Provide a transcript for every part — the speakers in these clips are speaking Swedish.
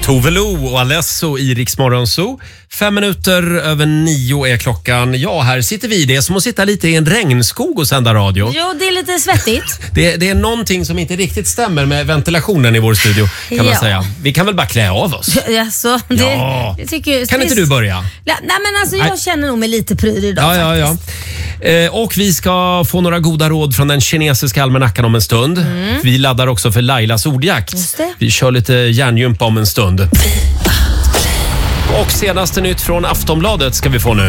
Tove Lo och Alesso i Rix Morgon Zoo. 9:05 är klockan. Ja, här sitter vi. Det är som att sitta lite i en regnskog och sända radio. Jo, det är lite svettigt. Det är någonting som inte riktigt stämmer med ventilationen i vår studio, kan man säga. Vi kan väl bara klä av oss. Alltså, jag tycker, kan inte du börja? Nej, men alltså jag känner nog mig lite pryd idag faktiskt. Och vi ska få några goda råd från den kinesiska almanackan om en stund. Vi laddar också för Lailas ordjakt. Vi kör lite hjärngympa om en stund. Och senaste nytt från Aftonbladet ska vi få nu.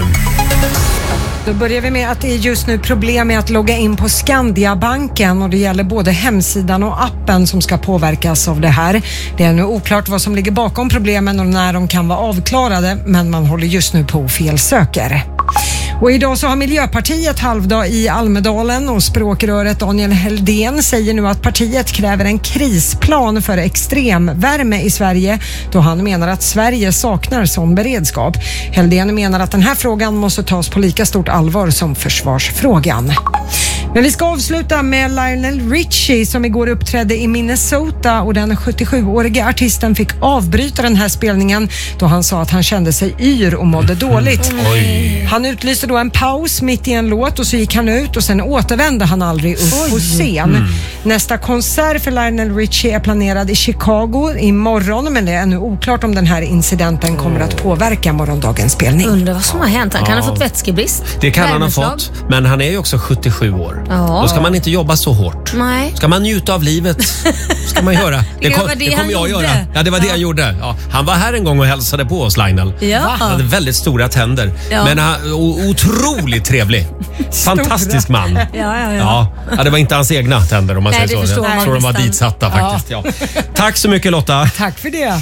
Då börjar vi med att det är just nu problem med att logga in på Skandiabanken och det gäller både hemsidan och appen som ska påverkas av det här. Det är nu oklart vad som ligger bakom problemen och när de kan vara avklarade, men man håller just nu på och felsöker. Och idag så har Miljöpartiet halvdag i Almedalen och språkröret Daniel Heldén säger nu att partiet kräver en krisplan för extremvärme i Sverige då han menar att Sverige saknar sån beredskap. Heldén menar att den här frågan måste tas på lika stort allvar som försvarsfrågan. Men vi ska avsluta med Lionel Richie som igår uppträdde i Minnesota och den 77-årige artisten fick avbryta den här spelningen då han sa att han kände sig yr och mådde dåligt. Han utlyste då en paus mitt i en låt och så gick han ut och sen återvände han aldrig upp på scen. Nästa konsert för Lionel Richie är planerad i Chicago imorgon, men det är ännu oklart om den här incidenten kommer att påverka morgondagens spelning. Undrar vad som har hänt. Han kan ha fått vätskebrist. Det kan han ha fått, men han är ju också 77 år. Då ska man inte jobba så hårt. Nej. Ska man njuta av livet, ska man göra. Det kommer jag göra. Ja, det var det jag gjorde. Ja, han var här en gång och hälsade på oss, Lionel. Han hade väldigt stora tänder. Men otroligt trevlig. Fantastisk man. Ja, det var inte hans egna tänder om man säger så. Jag tror de var ditsatta faktiskt. Ja. Tack så mycket, Lotta. Tack för det.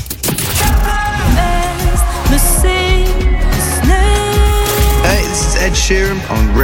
Hey, this is Ed Sheeran on